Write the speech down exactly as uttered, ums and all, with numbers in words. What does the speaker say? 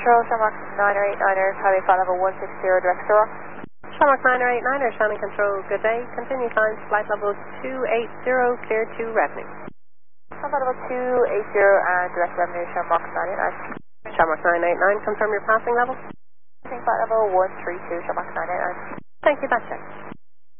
Control, Shamrock niner eight niner, Charlie flight level one six zero, direct Zero. Shamrock niner eight niner, Shannon Control, good day. Continue climb flight level two eight zero, clear to revenue. Flight level two eight zero and direct revenue, Shamrock nine eight nine. Shamrock nine eight nine, confirm your passing level. Flight level one three two, Shamrock nine eight nine. Thank you, that's it.